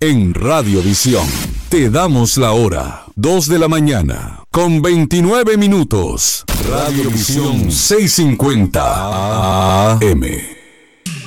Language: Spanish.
En Radiovisión te damos la hora, 2 de la mañana, con 29 minutos. Radiovisión 650 AM.